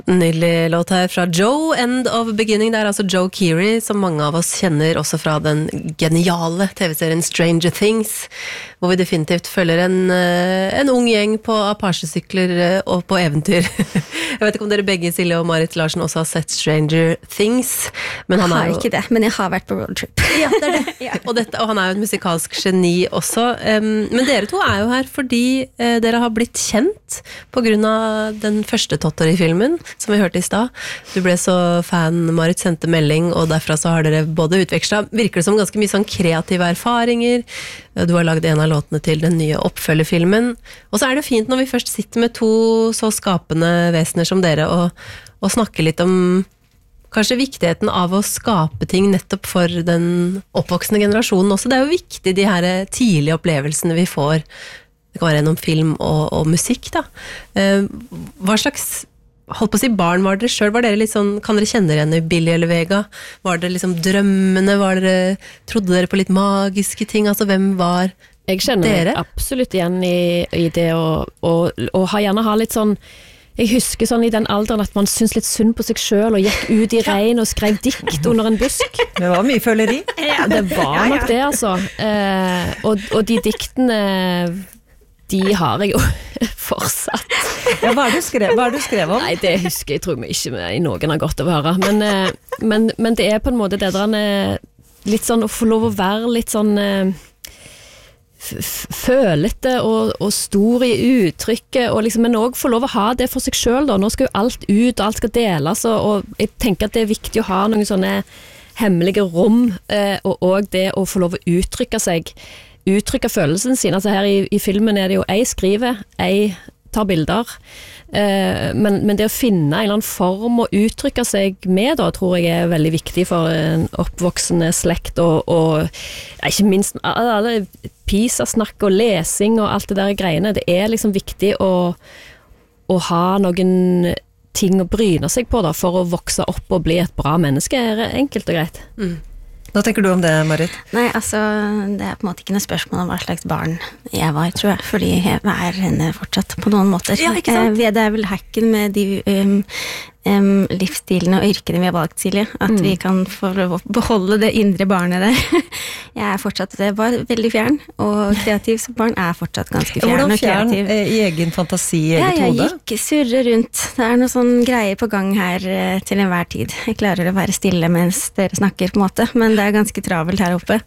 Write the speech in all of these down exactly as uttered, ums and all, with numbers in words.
Nydelig låt her fra Joe, End of Beginning. Det er altså Joe Keery, som mange av oss kjenner også fra den geniale T V-serien Stranger Things, hvor vi definitivt følger en, en ung gjeng på Apache-sykler og på eventyr. Jeg vet ikke om dere begge, Silje og Marit Larsen, også har sett Stranger Things, men han jeg har er jo... ikke det, men jeg har vært på roadtrip. Ja, det er det. ja. Og, dette, og han er jo en musikalsk geni også. Um, men dere to er jo her fordi uh, dere har blitt kjent på grunn av den første Tottori-filmen, som vi hørte i stad. Du ble så fan, Marit sendte melding, og derfra så har dere både utvekslet, virker det som ganske mye sånn kreative erfaringer. Du har laget en av låtene til den nye oppfølgefilmen. Og så er det fint når vi først sitter med to så skapende vesener som dere, og, og snakker litt om kanskje viktigheten av å skape ting nettopp for den oppvoksende generasjonen også. Det er jo viktig, de her tidlige opplevelsene vi får. Det kan være gjennom film og, og musikk, da. Hva slags holdt på å si barn var dere selv? Var dere litt sånn, kan dere kjenne dere igjen i Billy eller Vega? Var dere liksom drømmene? Var dere, trodde dere på litt magiske ting? Altså, hvem var dere? Jeg kjenner meg absolutt igjen i, i det å, å, å ha, gjerne ha litt sånn, jeg husker sånn i den alderen at man synes litt synd på seg selv og gikk ut i regn og skrev dikt under en busk. Det var mye føleri. Ja, det var nok det, altså. Eh, og, og de diktene, de har jeg jo fortsatt. Ja, hva er det du skrev, hva er det du skrev om? Nei, det husker jeg, tror jeg ikke med, noen har godt å høre. Men, eh, men, men det er på en måte det der litt sånn å få lov å være litt sånn eh, følete og, og stor i uttrykket, og liksom, men også få lov å ha det for seg selv da. Nå skal jo alt ut, og alt skal deles, og, og jeg tenker at det er viktig å ha noen sånne hemmelige rom, eh, og også det å få lov å uttrykke seg, uttrykke følelsen sin. Altså her i, i filmen er det jo ei skriver, ei tar bilder, eh, men, men det å finne en eller annen form å uttrykke seg med da, tror jeg er veldig viktig for en oppvoksende slekt, og, og ja, ikke minst alle PISA-snakk og lesing og alt det der greiene. Det er liksom viktig å, å ha noen ting å bryne seg på da, for å vokse opp og bli et bra menneske, er enkelt og greit. Mm. Hva tenker du om det, Marit? Nei, altså, det er på en måte ikke noe spørsmål om hva slags barn jeg var, tror jeg, fordi jeg er henne fortsatt på noen måter. Ja, ikke sant? Det er vel hacken med de um, um, livsstilene og yrkene vi har valgt, Silje, at mm. vi kan få beholde det indre barnet der. Jeg er fortsatt, det var veldig fjern, og kreativ som barn er fortsatt ganske fjern. Hvordan og kreativ. fjern i egen fantasi, i eget ja, hode? jeg gikk surre rundt. Det er noe sånn greier på gang her til enhver tid. Jeg klarer å være stille mens dere snakker, på en måte, men det er ganske travelt her oppe.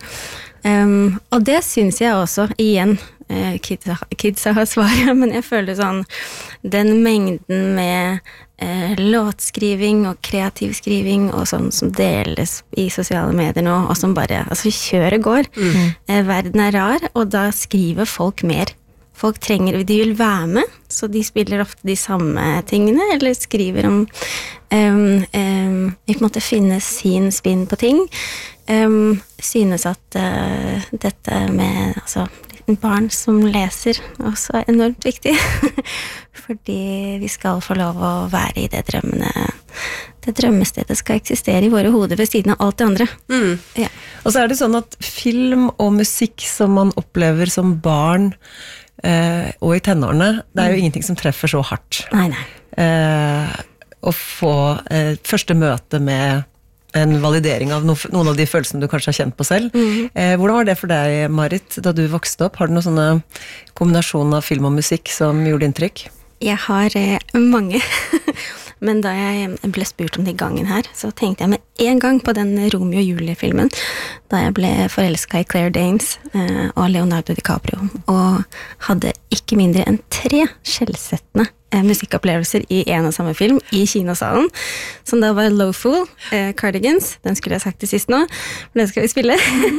Um, og det synes jeg også, igjen, uh, kidsa, kidsa har svaret, men jeg føler sånn, den mengden med uh, låtskriving og kreativ skriving og sånn som deles i sosiale medier nå, og som bare, altså kjøret går. Mm. Uh, verden er rar, og da skriver folk mer. Folk trenger, de vil være med, så de spiller ofte de samme tingene, eller skriver om um, um, vi på en måte finne sin spinn på ting. Um, synes at uh, dette med altså, barn som leser også er enormt viktig. Fordi vi skal få lov å være i det drømmene. Det drømmestedet skal eksistere i våre hoder ved siden av alt det andre. Mm. Ja. Og så er det sånn at film og musikk som man opplever som barn eh, og i tenårene, det er jo mm. ingenting som treffer så hardt. Nei, nei. Eh, å få eh, første møte med en validering av noen av de følelsene du kanskje har kjent på selv. Mm. Eh, hvordan var det for deg, Marit, da du vokste opp? Har du noen sånne kombinasjon av film og musikk som gjorde inntrykk? Jeg har eh, mange, men da jeg ble spurt om det i gangen her, så tenkte jeg med en gang på den Romeo og Julie-filmen, da jeg ble forelsket i Claire Danes eh, og Leonardo DiCaprio, og hadde ikke mindre enn tre skjellsettende eh, musikkopplevelser i en og samme film i kinosalen, som da var Low Fool, eh, Cardigans, den skulle jeg sagt til sist nå, men den skal vi spille,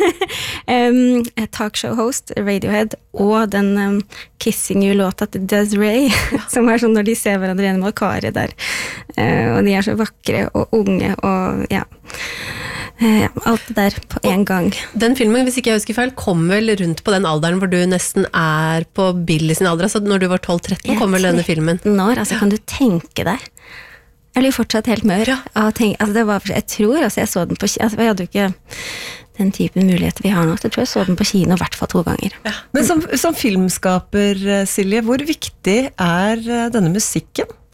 um, talkshow-host, Radiohead, og den um, Kissing You-låta til Desiree, som er sånn når de ser hverandre gjennom alkaret der, uh, og de er så vakre og unge, og ja, Ja, alt det der på en gang. Den filmen, hvis ikke jeg husker feil, kom vel rundt på den alderen hvor du nesten er på Billy sin alder, så når du var tolv tretten kom vel denne filmen. Når, altså kan du tenke deg? Jeg blir fortsatt helt mør. Ja. Tenke, altså det var, jeg tror, altså jeg så den på, altså jeg hadde jo ikke den typen muligheter vi har nå, så jeg tror jeg så den på kino i hvert fall to ganger. Ja. Men som, som filmskaper, Silje, hvor viktig er denne musikken?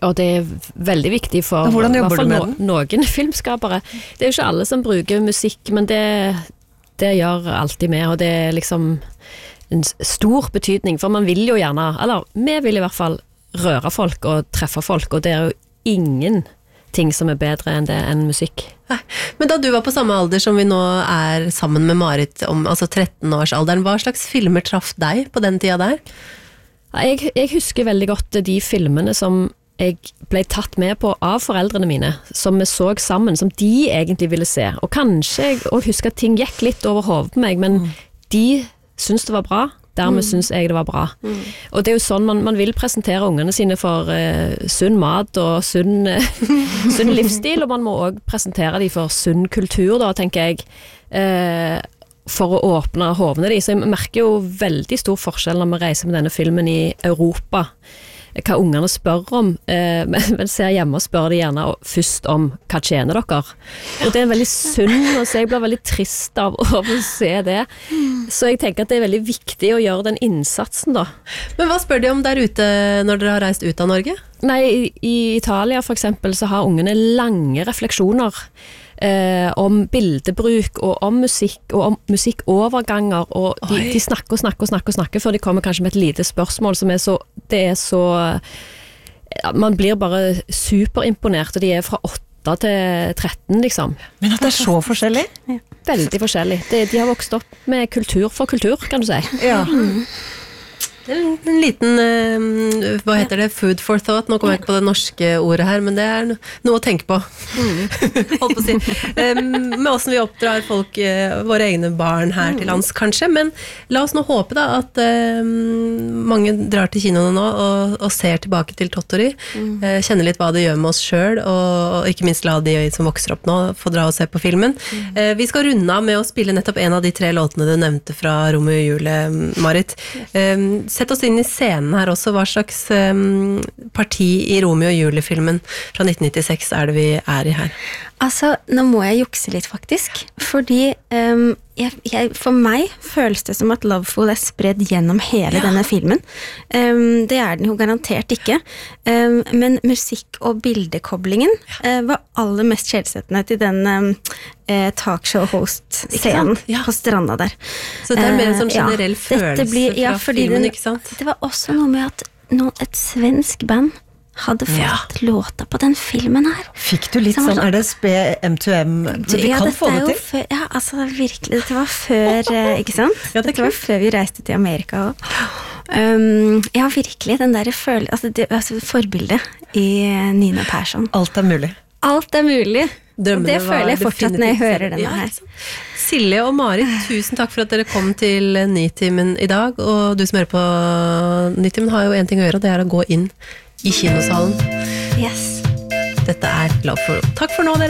Og det er veldig viktig for Hvordan i jobber hvert fall du med no, noen filmskapere. Det er jo ikke alle som bruker musikk, men det, det gjør alltid med, og det er liksom en stor betydning, for man vil jo gjerne, eller vi vil i hvert fall røre folk og treffe folk, og det er jo ingen ting som er bedre enn det enn musikk. Nei. Men da du var på samme alder som vi nå er sammen med Marit om, altså tretten-årsalderen, hva slags filmer traff deg på den tida der? Jeg, jeg husker veldig godt de filmene som jeg ble tatt med på av foreldrene mine, som vi så sammen, som de egentlig ville se. Og kanskje jeg og husker at ting gikk litt over hodet på meg, men mm. de syntes det var bra, dermed mm. syntes jeg det var bra. Mm. Og det er jo sånn man, man vil presentere ungene sine for uh, sunn mat og sunn, uh, sunn livsstil, og man må også presentere dem for sunn kultur, da, tenker jeg. Uh, for å åpne hovene de, så jeg merker jo veldig stor forskjell når vi reiser med denne filmen i Europa, hva ungene spør om, eh, men, men ser hjemme og spør de gjerne først om hva tjener dere, og det er veldig synd å se, jeg blir veldig trist av, av å se det, så jeg tenker at det er veldig viktig å gjøre den innsatsen da. Men hva spør de om der ute når dere har reist ut av Norge? Nei, i, i Italia for eksempel så har ungene lange refleksjoner Eh, om bildebruk og om musikk og om musikkoverganger, og de, de snakker og snakker og snakker og snakker før de kommer kanskje med et lite spørsmål som er så, det er så ja, man blir bare superimponert, og de er fra åtte til tretten liksom. Men at det er så forskjellig? Ja. Veldig forskjellig. Det, de har vokst opp med kultur for kultur, kan du si. Ja. Mm. En, en liten, uh, hva heter det, food for thought, nå kommer jeg ikke på det norske ordet her, men det er no, noe å tenke på. Mm. Holdt på å si. Um, med hvordan vi oppdrar folk, uh, våre egne barn her til lands kanskje, men la oss nå håpe da at uh, mange drar til kinoene nå og, og ser tilbake til Tottori, mm. uh, kjenner litt hva det gjør med oss selv, og, og ikke minst la de som vokser opp nå få dra og se på filmen. Mm. Uh, vi skal runde av med å spille nettopp en av de tre låtene du nevnte fra Romeo og Julie, Marit. Um, Sett oss inn i scenen her også. Hva slags um, parti i Romeo og Julie-filmen fra nitten nittiseks er det vi er i her? Altså, nå må jeg jukse litt faktisk, fordi um, jeg, jeg, for meg føles det som at Loveful er spredd gjennom hele ja. denne filmen. Um, det er den jo garantert ikke. Um, men musikk- og bildekoblingen ja. uh, var aller mest skjellsettende til den um, uh, talkshow-host-scenen ja. på stranda der. Så det er mer en sånn generell uh, ja. følelse blir, fra ja, filmen, den, ikke sant? Det var også noe med at noen, et svensk band hadde fått ja. låta på den filmen her. Fikk du litt sånn, er det spe M to M, men vi ja, kan få det til? Før, ja, altså virkelig, det var før, ikke sant? Ja, det, det var før vi reiste til Amerika også. Um, ja, virkelig, den der føle, altså, det, altså forbildet i Nina Persson. Alt er mulig. Alt er mulig. Drømmene det føler jeg fortsatt når jeg hører denne ja, her. Silje og Marit, tusen takk for at dere kom til Nitimen i dag, og du som hører på Nitimen har jo en ting å gjøre, og det er å gå inn i kinosalen. Yes. Dette er Love for All. Takk for nå, dere.